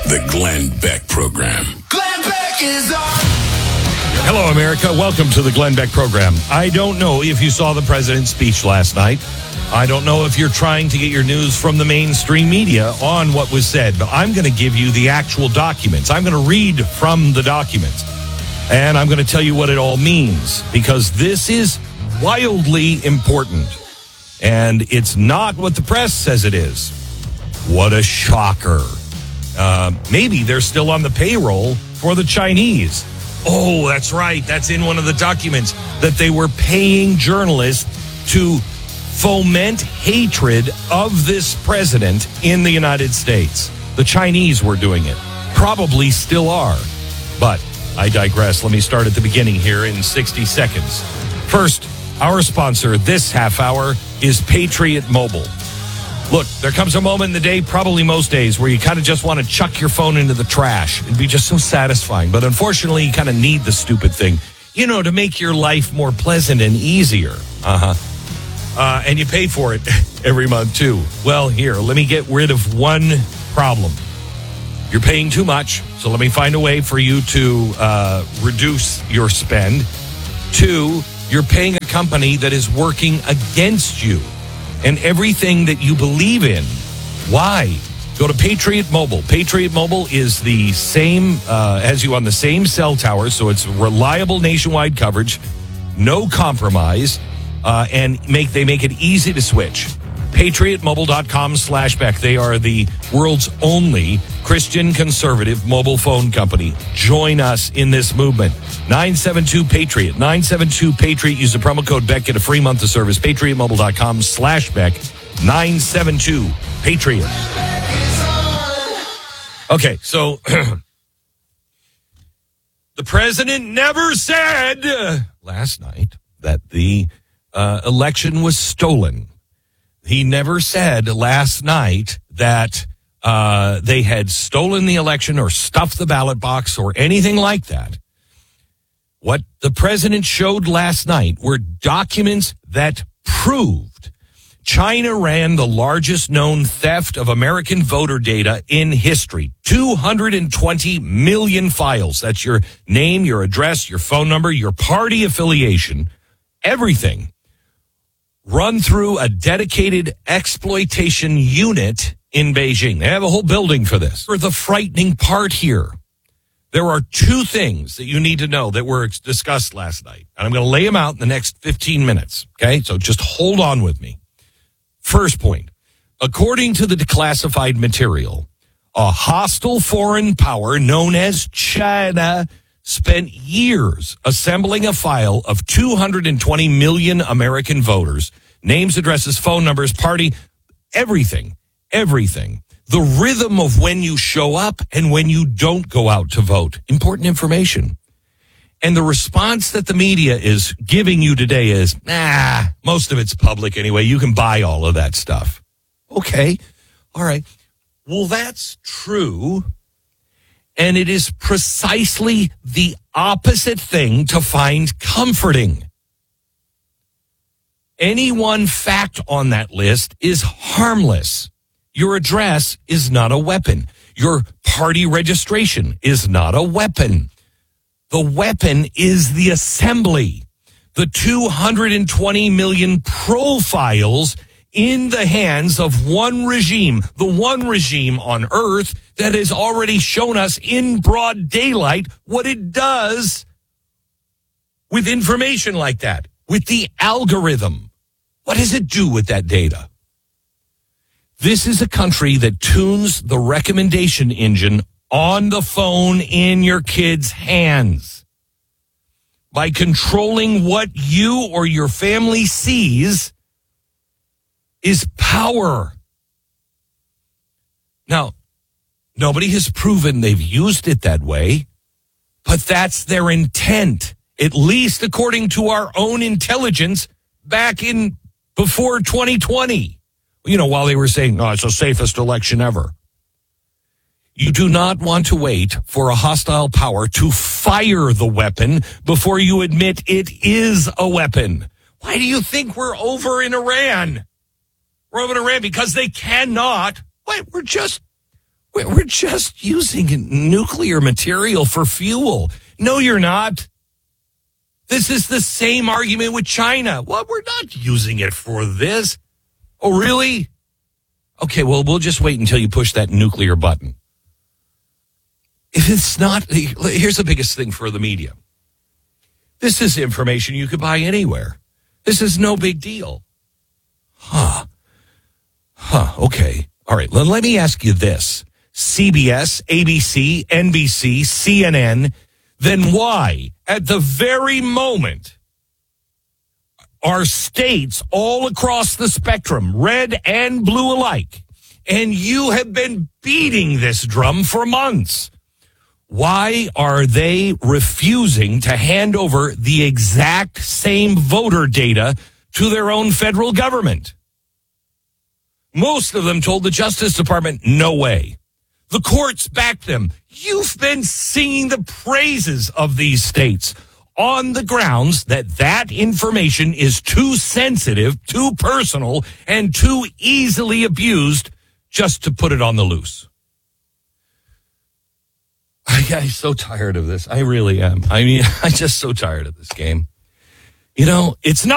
The Glenn Beck Program. Glenn Beck is on. Hello, America. Welcome to the Glenn Beck Program. I don't know if you saw the president's speech last night. I don't know if you're trying to get your news from the mainstream media on what was said, but I'm going to give you the actual documents. I'm going to read from the documents, and I'm going to tell you what it all means, because this is wildly important, and it's not what the press says it is. What a shocker. Maybe they're still on the payroll for the Chinese. Oh, that's right. That's in one of the documents, that they were paying journalists to foment hatred of this president in the United States. The Chinese were doing it. Probably still are. But I digress. Let me start at the beginning here in 60 seconds. First, our sponsor this half hour is Patriot Mobile. Look, there comes a moment in the day, probably most days, where you kind of just want to chuck your phone into the trash. It'd be just so satisfying. But unfortunately, you kind of need the stupid thing, to make your life more pleasant and easier. And you pay for it every month, too. Well, here, let me get rid of one problem. You're paying too much, so let me find a way for you to reduce your spend. 2, you're paying a company that is working against you and everything that you believe in. Why? Go to Patriot Mobile. Patriot Mobile is the same, has you on the same cell tower, so it's reliable nationwide coverage, no compromise, and they make it easy to switch. PatriotMobile.com/Beck. They are the world's only Christian conservative mobile phone company. Join us in this movement. 972-PATRIOT. 972-PATRIOT. Use the promo code Beck. Get a free month of service. PatriotMobile.com/Beck. 972-PATRIOT. Okay, so the president never said last night that the election was stolen. He never said last night that they had stolen the election or stuffed the ballot box or anything like that. What the president showed last night were documents that proved China ran the largest known theft of American voter data in history. 220 million files. That's your name, your address, your phone number, your party affiliation, everything. Run through a dedicated exploitation unit in Beijing. They have a whole building for this. For the frightening part here, there are 2 things that you need to know that were discussed last night. And I'm going to lay them out in the next 15 minutes. Okay? So just hold on with me. First point. According to the declassified material, a hostile foreign power known as China spent years assembling a file of 220 million American voters, names, addresses, phone numbers, party, everything. The rhythm of when you show up and when you don't go out to vote. Important information. And the response that the media is giving you today is, most of it's public anyway. You can buy all of that stuff. Okay. All right. Well, that's true. And it is precisely the opposite thing to find comforting. Any one fact on that list is harmless. Your address is not a weapon. Your party registration is not a weapon. The weapon is the assembly. The 220 million profiles in the hands of one regime, the one regime on earth that has already shown us in broad daylight what it does with information like that, with the algorithm. What does it do with that data? This is a country that tunes the recommendation engine on the phone in your kid's hands. By controlling what you or your family sees is power. Now, nobody has proven they've used it that way, but that's their intent, at least according to our own intelligence back in before 2020. While they were saying, it's the safest election ever. You do not want to wait for a hostile power to fire the weapon before you admit it is a weapon. Why do you think we're over in Iran? We're over in Iran because they cannot. Wait, we're just We're just using nuclear material for fuel. No, you're not. This is the same argument with China. Well, we're not using it for this. Oh, really? Okay, well, we'll just wait until you push that nuclear button. If it's not, here's the biggest thing for the media. This is information you could buy anywhere. This is no big deal. Okay. All right, let me ask you this. CBS, ABC, NBC, CNN, then why, at the very moment, are states all across the spectrum, red and blue alike, and you have been beating this drum for months, why are they refusing to hand over the exact same voter data to their own federal government? Most of them told the Justice Department, no way. The courts backed them. You've been singing the praises of these states on the grounds that information is too sensitive, too personal, and too easily abused just to put it on the loose. I'm so tired of this. I really am. I mean, I'm just so tired of this game. You know, it's not